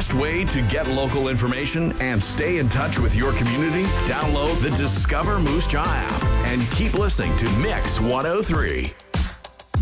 best way to get local information and stay in touch with your community? Download the Discover Moose Jaw app and keep listening to Mix 103.